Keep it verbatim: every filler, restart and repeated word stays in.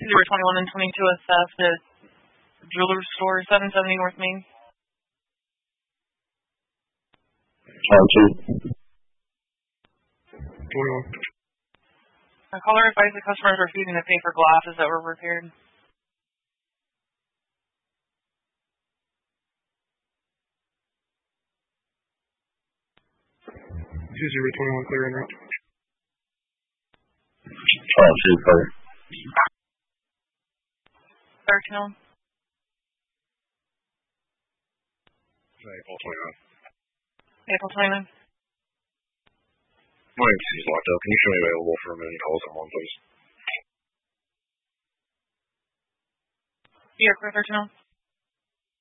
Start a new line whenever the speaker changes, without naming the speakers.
zero twenty-one and twenty-two is theft at Jeweler Store, seven seventy North Main.
Uh, two.
twenty-one.
A caller advised the customers refusing to pay for glasses that were repaired.
two zero twenty-one, clear en route.
Uh, two, clear.
thirteen.
April twenty-nine.
April twenty-nine.
My M C is locked up. Can you show me available for a million calls at one, please?
Yeah, clear thirteen.